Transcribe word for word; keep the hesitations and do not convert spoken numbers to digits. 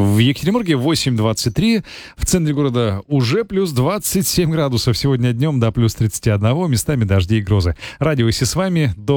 В Екатеринбурге восемь двадцать три, в центре города уже плюс двадцать семь градусов. Сегодня днем до плюс тридцать один, местами дожди и грозы. Радио «Иси» с вами. До